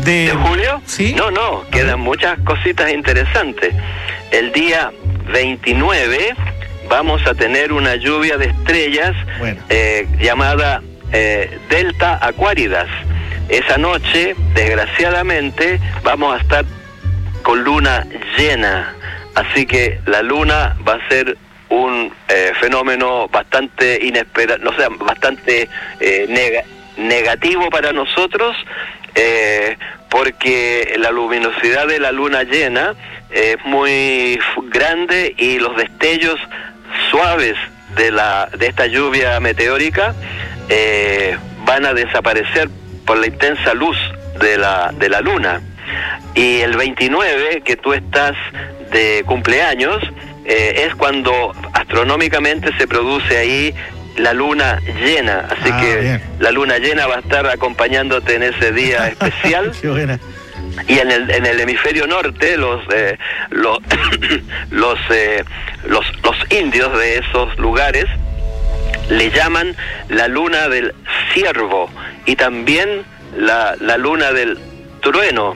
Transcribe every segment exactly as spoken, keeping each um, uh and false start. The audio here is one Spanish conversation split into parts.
de... ¿De julio? Sí. No, no, quedan muchas cositas interesantes. El día veintinueve vamos a tener una lluvia de estrellas bueno. eh, llamada eh, Delta Aquáridas. Esa noche, desgraciadamente, vamos a estar con luna llena, así que la luna va a ser un eh, fenómeno bastante inesperado, no sé, bastante eh, neg- negativo para nosotros, eh, porque la luminosidad de la luna llena es muy grande y los destellos suaves de la de esta lluvia meteórica eh, van a desaparecer por la intensa luz de la de la luna. Y el veintinueve, que tú estás de cumpleaños, eh, es cuando astronómicamente se produce ahí la luna llena, así ah, que bien. La luna llena va a estar acompañándote en ese día especial. Qué buena. Y en el en el hemisferio norte los eh, los los, eh, los los indios de esos lugares le llaman la luna del ciervo y también la la luna del trueno,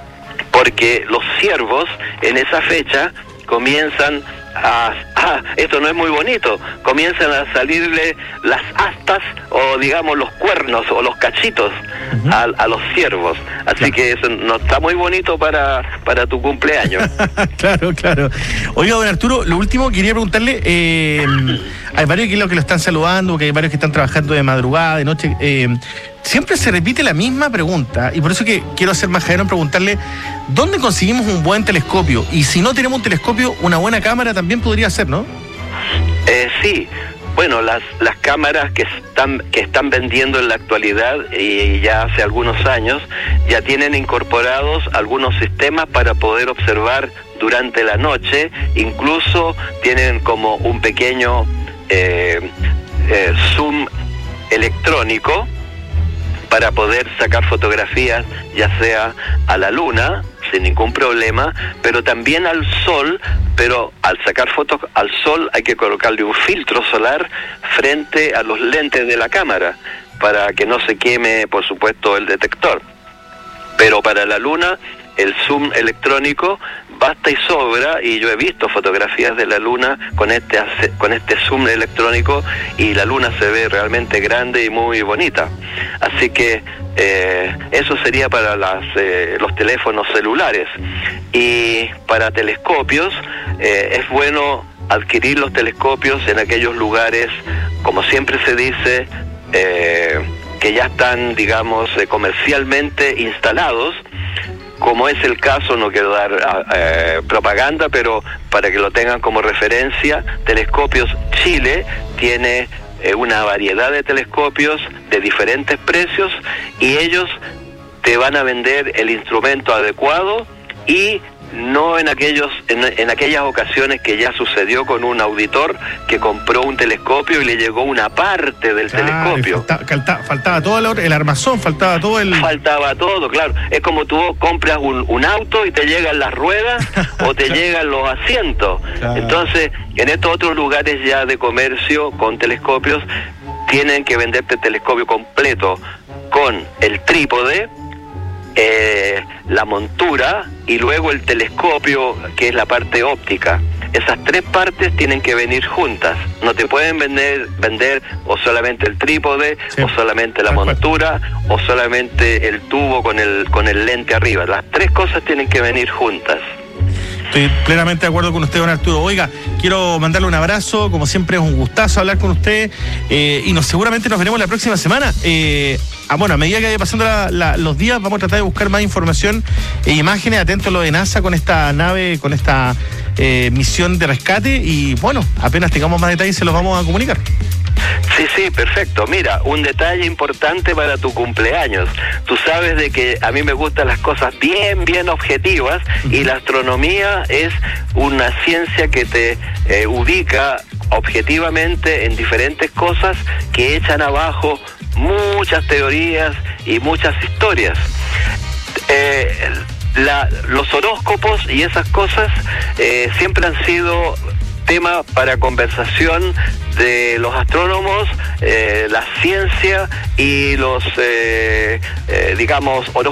porque los ciervos en esa fecha comienzan a, ah, esto no es muy bonito, comienzan a salirle las astas o digamos los cuernos o los cachitos uh-huh. a, a los ciervos, así claro. que eso no está muy bonito para, para tu cumpleaños. Claro, claro. Oiga, don Arturo, lo último quería preguntarle, eh, hay varios que lo, que lo están saludando, que hay varios que están trabajando de madrugada, de noche, eh, siempre se repite la misma pregunta, y por eso que quiero ser majadero en preguntarle, ¿dónde conseguimos un buen telescopio? Y si no tenemos un telescopio, una buena cámara también podría ser, ¿no? Eh, sí, bueno, las las cámaras que están que están vendiendo en la actualidad y ya hace algunos años ya tienen incorporados algunos sistemas para poder observar durante la noche, incluso tienen como un pequeño eh, eh, zoom electrónico para poder sacar fotografías ya sea a la luna sin ningún problema, pero también al sol, pero al sacar fotos al sol hay que colocarle un filtro solar frente a los lentes de la cámara para que no se queme, por supuesto, el detector. Pero para la luna el zoom electrónico basta y sobra, y yo he visto fotografías de la luna con este con este zoom electrónico y la luna se ve realmente grande y muy bonita. Así que eh, eso sería para las eh, los teléfonos celulares. Y para telescopios eh, es bueno adquirir los telescopios en aquellos lugares, como siempre se dice, eh, que ya están, digamos, eh, comercialmente instalados, como es el caso, no quiero dar eh, propaganda, pero para que lo tengan como referencia, Telescopios Chile tiene eh, una variedad de telescopios de diferentes precios y ellos te van a vender el instrumento adecuado y no en aquellos en, en aquellas ocasiones que ya sucedió con un auditor que compró un telescopio y le llegó una parte del claro, telescopio. Falta, falta, faltaba todo el, el armazón, faltaba todo el... Faltaba todo, claro. Es como tú compras un, un auto y te llegan las ruedas o te llegan los asientos. Claro. Entonces, en estos otros lugares ya de comercio con telescopios, tienen que venderte el telescopio completo con el trípode, Eh, la montura y luego el telescopio, que es la parte óptica. Esas tres partes tienen que venir juntas. No te pueden vender vender o solamente el trípode, sí. o solamente la montura, o solamente el tubo con el con el lente arriba. Las tres cosas tienen que venir juntas. Estoy plenamente de acuerdo con usted, don Arturo. Oiga, quiero mandarle un abrazo, como siempre es un gustazo hablar con usted, eh, y nos seguramente nos veremos la próxima semana. Eh, ah, bueno, a medida que vaya pasando la, la, los días, vamos a tratar de buscar más información e imágenes, atentos a lo de NASA con esta nave, con esta eh, misión de rescate, y bueno, apenas tengamos más detalles se los vamos a comunicar. Sí, sí, perfecto. Mira, un detalle importante para tu cumpleaños. Tú sabes de que a mí me gustan las cosas bien, bien objetivas, y la astronomía es una ciencia que te eh, ubica objetivamente en diferentes cosas que echan abajo muchas teorías y muchas historias. Eh, la, los horóscopos y esas cosas eh, siempre han sido tema para conversación de los astrónomos, eh, la ciencia y los, eh, eh, digamos,